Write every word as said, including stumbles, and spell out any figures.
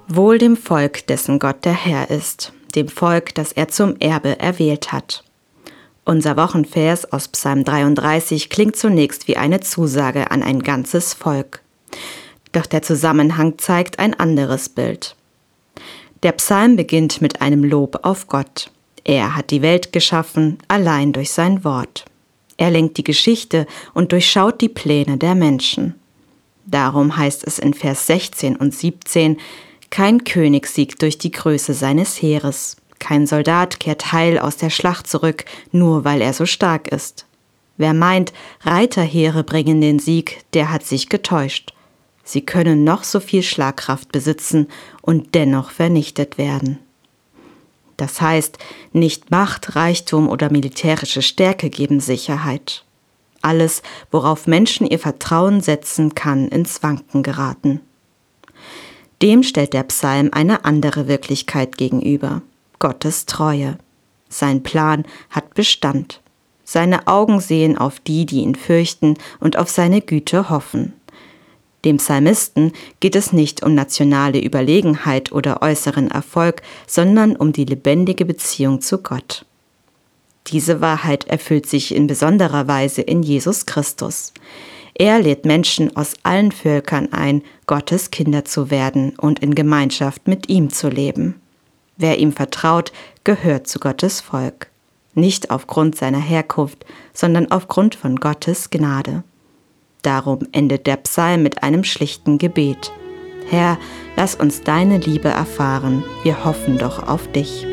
Wohl dem Volk, dessen Gott der Herr ist, dem Volk, das er zum Erbe erwählt hat. Unser Wochenvers aus Psalm dreiunddreißig klingt zunächst wie eine Zusage an ein ganzes Volk. Doch der Zusammenhang zeigt ein anderes Bild. Der Psalm beginnt mit einem Lob auf Gott. Er hat die Welt geschaffen, allein durch sein Wort. Er lenkt die Geschichte und durchschaut die Pläne der Menschen. Darum heißt es in Vers sechzehn und siebzehn, kein König siegt durch die Größe seines Heeres. Kein Soldat kehrt heil aus der Schlacht zurück, nur weil er so stark ist. Wer meint, Reiterheere bringen den Sieg, der hat sich getäuscht. Sie können noch so viel Schlagkraft besitzen und dennoch vernichtet werden. Das heißt, nicht Macht, Reichtum oder militärische Stärke geben Sicherheit. Alles, worauf Menschen ihr Vertrauen setzen, kann ins Wanken geraten. Dem stellt der Psalm eine andere Wirklichkeit gegenüber: Gottes Treue. Sein Plan hat Bestand. Seine Augen sehen auf die, die ihn fürchten und auf seine Güte hoffen. Dem Psalmisten geht es nicht um nationale Überlegenheit oder äußeren Erfolg, sondern um die lebendige Beziehung zu Gott. Diese Wahrheit erfüllt sich in besonderer Weise in Jesus Christus. Er lädt Menschen aus allen Völkern ein, Gottes Kinder zu werden und in Gemeinschaft mit ihm zu leben. Wer ihm vertraut, gehört zu Gottes Volk. Nicht aufgrund seiner Herkunft, sondern aufgrund von Gottes Gnade. Darum endet der Psalm mit einem schlichten Gebet. Herr, lass uns deine Liebe erfahren, wir hoffen doch auf dich.